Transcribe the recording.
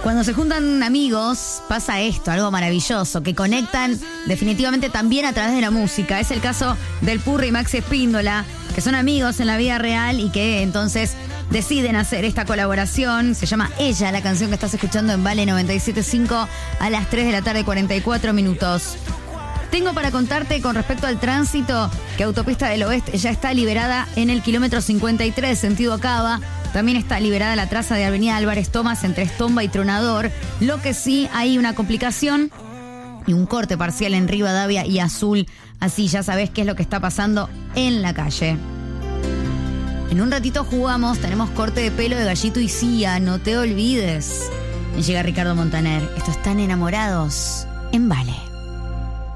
Cuando se juntan amigos, pasa esto, algo maravilloso, que conectan definitivamente también a través de la música. Es el caso del Purri y Maxi Espíndola, que son amigos en la vida real y que entonces deciden hacer esta colaboración. Se llama Ella, la canción que estás escuchando en Vale 97.5 a las 3 de la tarde, 44 minutos. Tengo para contarte con respecto al tránsito que Autopista del Oeste ya está liberada en el kilómetro 53, sentido Cava. También está liberada la traza de Avenida Álvarez Thomas entre Estomba y Tronador. Lo que sí, hay una complicación y un corte parcial en Rivadavia y Azul. Así ya sabés qué es lo que está pasando en la calle. En un ratito jugamos, tenemos corte de pelo de Gallito y Cia, no te olvides. Y llega Ricardo Montaner. Estos están enamorados en Vale.